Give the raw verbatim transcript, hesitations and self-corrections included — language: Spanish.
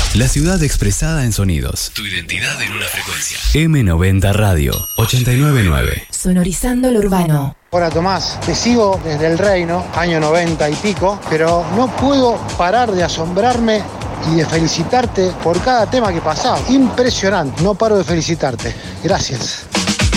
La ciudad expresada en sonidos. Tu identidad en una frecuencia. eme noventa Radio, ochenta y nueve punto nueve. Sonorizando lo urbano. Hola Tomás, te sigo desde el Reino, año noventa y pico, pero no puedo parar de asombrarme y de felicitarte por cada tema que pasás. Impresionante, no paro de felicitarte. Gracias.